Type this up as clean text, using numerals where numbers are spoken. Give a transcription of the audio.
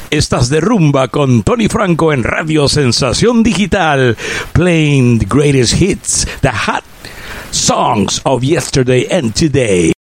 Estás de rumba con Tony Franco en Radio Sensación Digital, playing the greatest hits, the hot songs of yesterday and today.